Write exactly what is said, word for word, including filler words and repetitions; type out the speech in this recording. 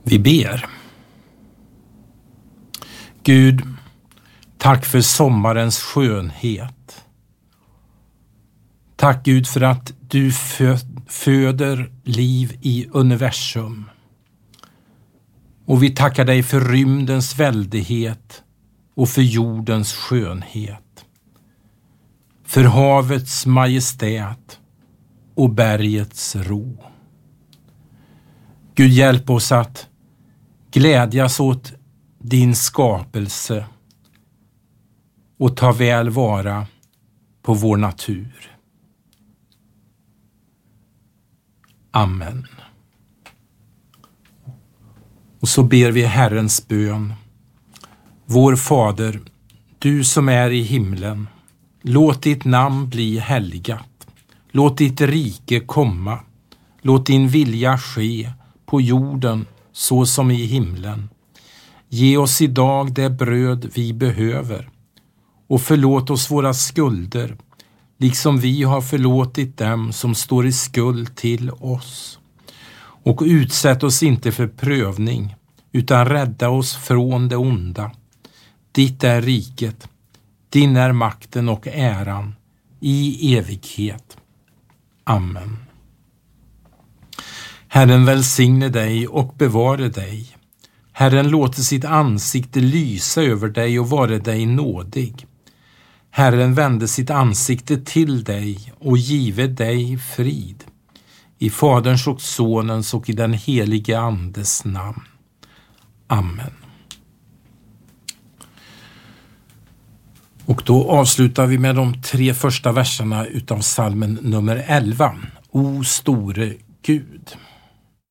Vi ber. Gud, tack för sommarens skönhet. Tack Gud för att du föder liv i universum. Och vi tackar dig för rymdens väldighet och för jordens skönhet. För havets majestät och bergets ro. Gud, hjälp oss att glädjas åt din skapelse och ta väl vara på vår natur. Amen. Och så ber vi Herrens bön. Vår Fader, du som är i himlen, låt ditt namn bli helgat. Låt ditt rike komma. Låt din vilja ske på jorden så som i himlen. Ge oss idag det bröd vi behöver och förlåt oss våra skulder liksom vi har förlåtit dem som står i skuld till oss. Och utsätt oss inte för prövning utan rädda oss från det onda. Ditt är riket, din är makten och äran i evighet. Amen. Herren välsigne dig och bevare dig. Herren låter sitt ansikte lysa över dig och vare dig nådig. Herren vände sitt ansikte till dig och give dig frid. I Faderns och Sonens och i den helige Andes namn. Amen. Och då avslutar vi med de tre första verserna utav psalmen nummer elva. O store Gud.